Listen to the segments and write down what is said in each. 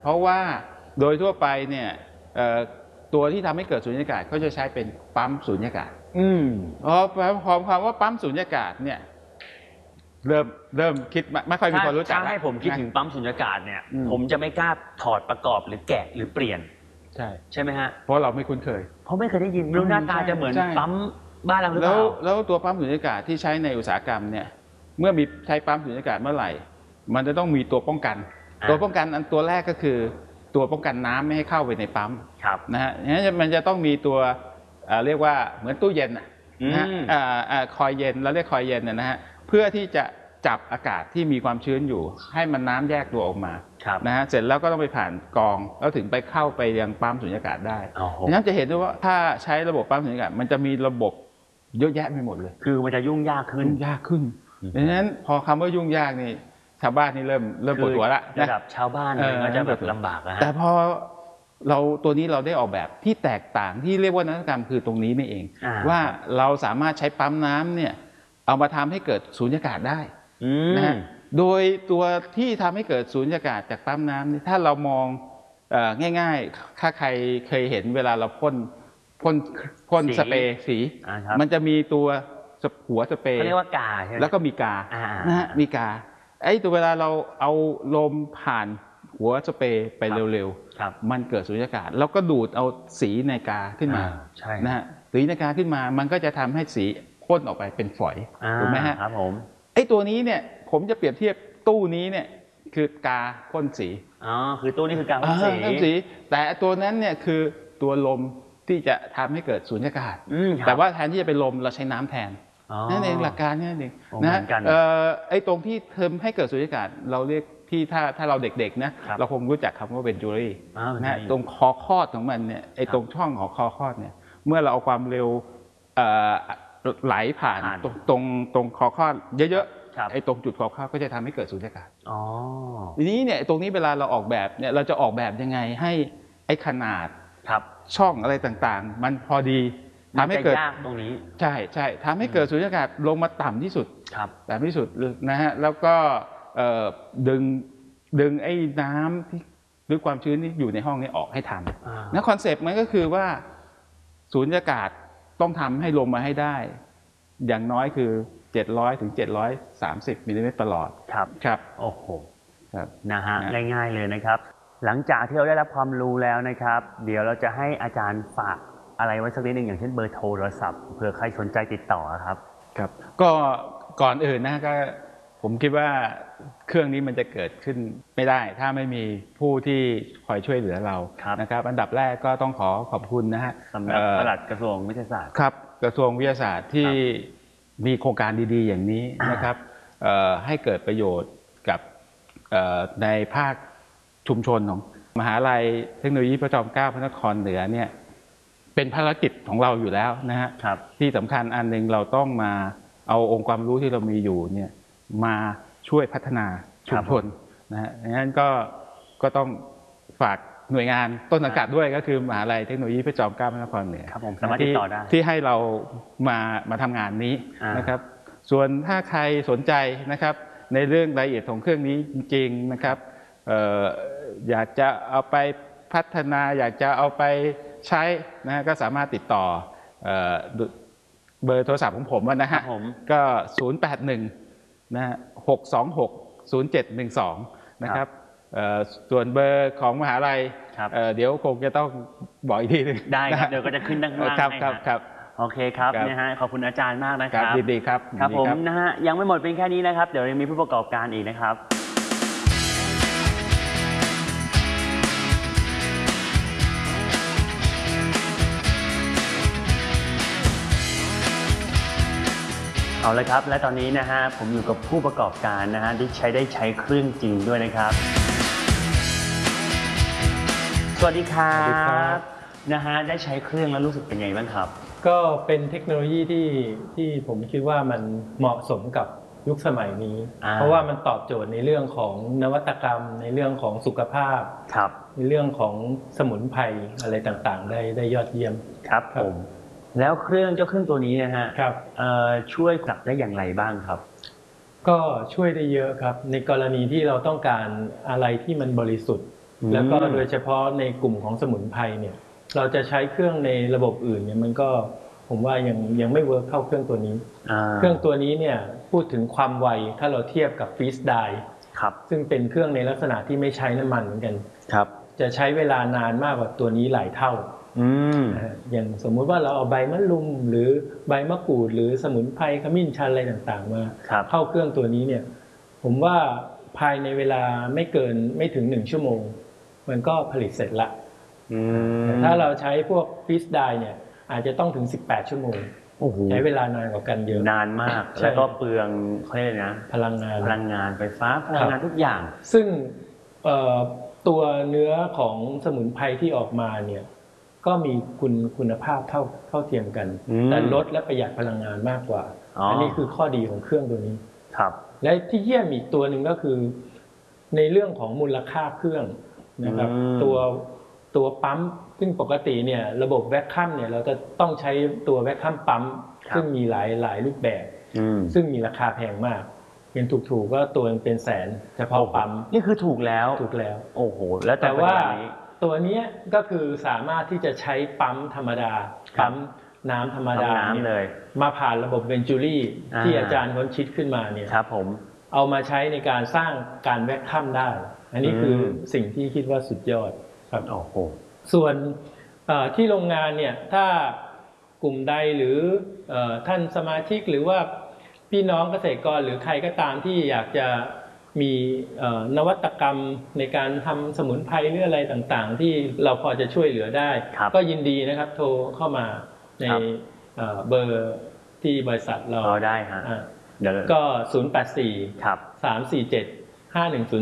เพราะว่าโดยทั่วไปเนี่ยตัวที่ทำให้เกิดสูญญากาศเขาจะใช้เป็นปั๊มสูญญากาศพอความว่าปั๊มสูญญากาศเนี่ยเริ่มคิดไม่ค่อยมีคนรู้จักถ้าให้ผมคิดถึงปั๊มสูญญากาศเนี่ยผมจะไม่กล้าถอดประกอบหรือแกะหรือเปลี่ยนใช่ไหมฮะเพราะเราไม่คุ้นเคยเพราะไม่เคยได้ยินไม่รู้หน้าตาจะเหมือนปั๊มบ้านเราหรือเปล่าแล้วตัวปั๊มสูญญากาศที่ใช้ในอุตสาหกรรมเนี่ยเมื่อมีใช้ปั๊มสูญญากาศเมื่อไหร่มันจะต้องมีตัวป้องกันตัวป้องกันอันตัวแรกก็คือตัวป้องกันน้ำไม่ให้เข้าไปในปั๊มนะฮะงั้นมันจะต้องมีตัวเรียกว่าเหมือนตู้เย็นนะฮะคอยเย็นเราเรียกคอยเย็นนะฮะเพื่อที่จะจับอากาศที่มีความชื้นอยู่ให้มันน้ำแยกตัวออกมานะฮะเสร็จแล้วก็ต้องไปผ่านกรองแล้วถึงไปเข้าไปยังปั๊มสูญญากาศได้นั้นจะเห็นได้ว่าถ้าใช้ระบบปั๊มสูญญากาศมันจะมีระบบเยอะแยะไปหมดเลยคือมันจะยุ่งยากขึ้นดังนั้นพอคำว่ายุ่งยากนี่ชาวบ้านนี่เริ่มปวดหัวละระดับชาวบ้านก็จะแบบลำบากนะแต่พอตัวนี้เราได้ออกแบบที่แตกต่างที่เรียกว่านวัตกรรมคือตรงนี้นี่เองว่าเราสามารถใช้ปั๊มน้ำเนี่ยเอามาทำให้เกิดสูญญากาศได้นะฮะโดยตัวที่ทำให้เกิดสูญญากาศจากปั๊มน้ำนี่ถ้าเรามองง่ายๆถ้าใครเคยเห็นเวลาเราพ่นสเปรย์สีมันจะมีตัวหัวสเปรย์เขาเรียกว่ากาใช่ไหมแล้วก็มีกานะฮะมีกาไอ้ตัวเวลาเราเอาลมผ่านหัวสเปรย์ไปเร็วๆมันเกิดสูญญากาศแล้วก็ดูดเอาสีในกาขึ้นมานะฮะสีในกาขึ้นมามันก็จะทำให้สีพ่นออกไปเป็นฝอยถูกไหมฮะครับผมไอ้ตัวนี้เนี่ยผมจะเปรียบเทียบตู้นี้เนี่ยคือกาพ่นสีคือตู้นี้คือกาพ่นสีแต่ตัวนั้นเนี่ยคือตัวลมที่จะทำให้เกิดสูญญากาศแต่ว่าแทนที่จะเป็นลมเราใช้น้ำแทนนั่นเองหลักการนี่เองนะไอ้ตรงที่เทอมให้เกิดสูญญากาศเราเรียกที่ถ้าเราเด็กๆนะเราคงรู้จักคำว่าเวนจูรี่นะตรงคอคลอดของมันเนี่ยไอ้ตรงช่องของคอคลอดเนี่ยเมื่อเราเอาความเร็วไหลผ่านตรงคอคลอดเยอะๆไอ้ตรงจุดคอคลอดก็จะทำให้เกิดสูญญากาศทีนี้เนี่ยตรงนี้เวลาเราออกแบบเนี่ยเราจะออกแบบยังไงให้ไอ้ขนาดช่องอะไรต่างๆมันพอดีทำให้เกิดตรงนี้ใช่ทำให้เกิดสูญญากาศลงมาต่ำที่สุดนะฮะแล้วก็ดึงไอ้น้ำที่หรือความชื้นที่อยู่ในห้องนี้ออกให้ทันนะคอนเซปต์มันก็คือว่าสูญญากาศต้องทำให้ลงมาให้ได้อย่างน้อยคือ700 ถึง 730 มิลลิเมตรตลอดครับโอ้โหนะฮะง่ายๆเลยนะครับหลังจากที่เราได้รับความรู้แล้วนะครับเดี๋ยวเราจะให้อาจารย์ฝากอะไรไว้สักนิดหนึ่งอย่างเช่นเบอร์โทรศัพท์เผื่อใครสนใจติดต่อครับก็ก่อนอื่นนะก็ผมคิดว่าเครื่องนี้มันจะเกิดขึ้นไม่ได้ถ้าไม่มีผู้ที่คอยช่วยเหลือเรานะครับอันดับแรกก็ต้องขอบคุณนะฮะสำหรับปลัดกระทรวงวิทยาศาสตร์ครับกระทรวงวิทยาศาสตร์ที่มีโครงการดีๆอย่างนี้นะครับให้เกิดประโยชน์กับในภาคชุมชนของมหาลัยเทคโนโลยีพระจอมเกล้าพระนครเหนือเนี่ยเป็นภารกิจของเราอยู่แล้วนะฮะที่สำคัญอันหนึ่งเราต้องมาเอาองค์ความรู้ที่เรามีอยู่เนี่ยมาช่วยพัฒนาชุมชนนะฮะงั้นก็ต้องฝากหน่วยงานต้นสังกัดด้วยก็คือมหาลัยเทคโนโลยีพระจอมเกล้าพระนครเหนือที่ให้เรามาทำงานนี้นะครับส่วนถ้าใครสนใจนะครับในเรื่องรายละเอียดของเครื่องนี้จริงๆนะครับอยากจะเอาไปพัฒนาอยากจะเอาไปใช้นะก็สามารถติดต่อเบอร์โทรศัพท์ของผมนะฮะก็081นะ6260712นะครับส่วนเบอร์ของมหาลัยเดี๋ยวคงจะต้องบอกอีกทีนึงได้ครับเดี๋ยวก็จะขึ้นด้านล่างให้ครับโอเคครับนะฮะขอบคุณอาจารย์มากนะครับดีครับครับผมนะฮะยังไม่หมดเพียงแค่นี้นะครับเดี๋ยวยังมีผู้ประกอบการอีกนะครับเอาเลยครับและตอนนี้นะฮะผมอยู่กับผู้ประกอบการนะฮะที่ได้ใช้เครื่องจริงด้วยนะครับสวัสดีครับนะฮะได้ใช้เครื่องแล้วรู้สึกเป็นไงบ้างครับก็เป็นเทคโนโลยีที่ผมคิดว่ามันเหมาะสมกับยุคสมัยนี้เพราะว่ามันตอบโจทย์ในเรื่องของนวัตกรรมในเรื่องของสุขภาพในเรื่องของสมุนไพรอะไรต่างๆได้ยอดเยี่ยมครับผมแล้วเครื่องตัวนี้นะฮะช่วยจับได้อย่างไรบ้างครับก็ช่วยได้เยอะครับในกรณีที่เราต้องการอะไรที่มันบริสุทธิ์แล้วก็โดยเฉพาะในกลุ่มของสมุนไพรเนี่ยเราจะใช้เครื่องในระบบอื่นเนี่ยมันก็ผมว่ายังไม่เวิร์กเท่าเครื่องตัวนี้เครื่องตัวนี้เนี่ยพูดถึงความไวถ้าเราเทียบกับฟรีสไดร์ซึ่งเป็นเครื่องในลักษณะที่ไม่ใช้น้ำมันเหมือนกันจะใช้เวลานานมากกว่าตัวนี้หลายเท่าอย่างสมมุติว่าเราเอาใบมะรุมหรือใบมะกรูดหรือสมุนไพรขมิ้นชันอะไรต่างๆมาเข้าเครื่องตัวนี้เนี่ยผมว่าภายในเวลาไม่ถึง1 ชั่วโมงมันก็ผลิตเสร็จละแต่ถ้าเราใช้พวกฟรีสไดร์เนี่ยอาจจะต้องถึง18 ชั่วโมงใช้เวลานานกว่ากันเยอะนานมากแล้วก็เปลืองเขาเรียกนะพลังงานไฟฟ้าพลังงานทุกอย่างซึ่งตัวเนื้อของสมุนไพรที่ออกมาเนี่ยก็มีคุณภาพเท่าเทียมกันแต่ลดและประหยัดพลังงานมากกว่าอันนี้คือข้อดีของเครื่องตัวนี้และที่เยี่ยมอีกตัวหนึ่งก็คือในเรื่องของมูลค่าเครื่องนะครับตัวปั๊มซึ่งปกติเนี่ยระบบแวคคัมเนี่ยเราจะต้องใช้ตัวแวคคัมปั๊มซึ่งมีหลายรูปแบบซึ่งมีราคาแพงมากยังถูกก็ตัวเป็นแสนเฉพาะปั๊มนี่คือถูกแล้วโอ้โหแล้วแต่ว่าตัวนี้ก็คือสามารถที่จะใช้ปั๊มธรรมดาปั๊มน้ำธรรมดาเลยมาผ่านระบบเวนจูรี่ที่อาจารย์ค้นคิดขึ้นมาเนี่ยครับผมเอามาใช้ในการสร้างการแวคคัมได้อันนี้คือสิ่งที่คิดว่าสุดยอดครับโอ้โหส่วนที่โรงงานเนี่ยถ้ากลุ่มใดหรือท่านสมาชิกหรือว่าพี่น้องเกษตรกรหรือใครก็ตามที่อยากจะมีนวัตกรรมในการทำสมุนไพรหรืออะไรต่างๆที่เราพอจะช่วยเหลือได้ก็ยินดีนะครับโทรเข้ามาในเบอร์ที่บริษัทเราได้ฮะก็084ครับ347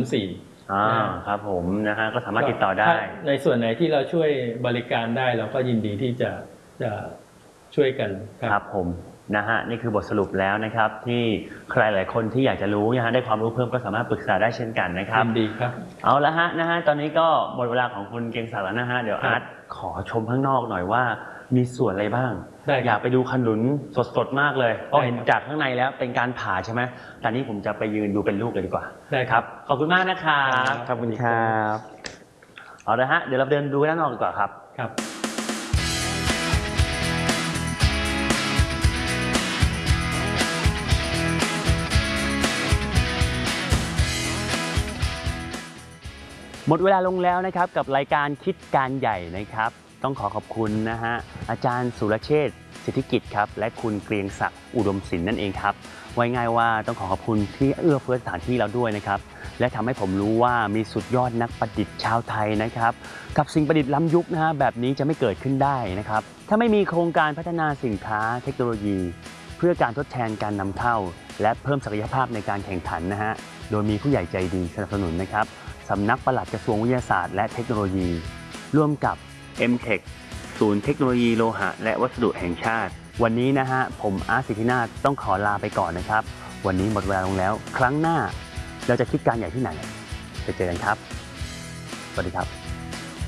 5104 ครับผมนะฮะก็สามารถติดต่อได้ในส่วนไหนที่เราช่วยบริการได้เราก็ยินดีที่จะช่วยกันครับผมนะฮะนี่คือบทสรุปแล้วนะครับที่ใครหลายคนที่อยากจะรู้นะฮะได้ความรู้เพิ่มก็สามารถปรึกษาได้เช่นกันนะครับดีครับเอาละฮะนะฮะตอนนี้ก็หมดเวลาของคุณเกรียงศักดิ์แล้วนะฮะเดี๋ยวอาร์ตขอชมข้างนอกหน่อยว่ามีส่วนอะไรบ้างอยากไปดูขนุนสดๆมากเลยเพราะเห็นจากข้างในแล้วเป็นการผ่าใช่ไหมตอนนี้ผมจะไปยืนดูเป็นลูกเลยดีกว่าได้ครับขอบคุณมากนะครับขอบคุณครับเอาละฮะเดี๋ยวเราเดินดูด้านนอกดีกว่าครับหมดเวลาลงแล้วนะครับกับรายการคิดการใหญ่นะครับต้องขอบคุณนะฮะอาจารย์สุรเชษฐ์สิทธิกิจครับและคุณเกรียงศักดิ์อุดมศิลป์นั่นเองครับไว้ง่ายว่าต้องขอบคุณที่เอื้อเฟื้อสถานที่เราด้วยนะครับและทำให้ผมรู้ว่ามีสุดยอดนักประดิษฐ์ชาวไทยนะครับกับสิ่งประดิษฐ์ล้ำยุคนะฮะแบบนี้จะไม่เกิดขึ้นได้นะครับถ้าไม่มีโครงการพัฒนาสินค้าเทคโนโลยีเพื่อการทดแทนการนำเข้าและเพิ่มศักยภาพในการแข่งขันนะฮะโดยมีผู้ใหญ่ใจดีสนับสนุนนะครับสำนักปลัดกระทรวงวิทยาศาสตร์และเทคโนโลยีร่วมกับ M-Tech ศูนย์เทคโนโลยีโลหะและวัสดุแห่งชาติวันนี้นะฮะผมอาร์ต สิทธินาถต้องขอลาไปก่อนนะครับวันนี้หมดเวลาลงแล้วครั้งหน้าเราจะคิดการใหญ่ที่ไหนไปเจอกันครับสวัสดีครับ